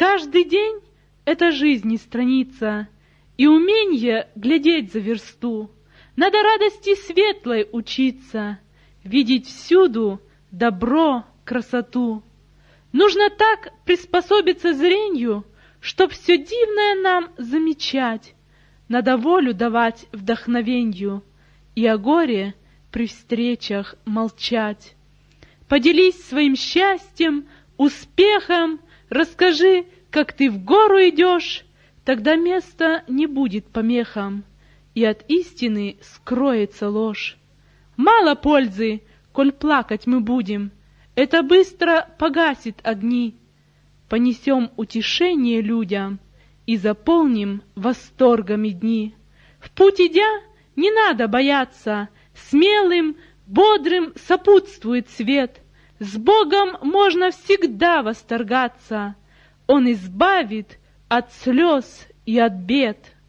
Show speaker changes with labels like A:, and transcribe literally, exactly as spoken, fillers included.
A: Каждый день — это жизни страница, и уменье глядеть за версту. Надо радости светлой учиться, видеть всюду добро, красоту. Нужно так приспособиться зренью, чтоб все дивное нам замечать. Надо волю давать вдохновенью и о горе при встречах молчать. Поделись своим счастьем, успехом, расскажи, как ты в гору идешь, тогда место не будет помехам, и от истины скроется ложь. Мало пользы, коль плакать мы будем, это быстро погасит огни. Понесем утешение людям и заполним восторгами дни. В путь идя, не надо бояться, смелым, бодрым сопутствует свет. С Богом можно всегда восторгаться, Он избавит от слез и от бед.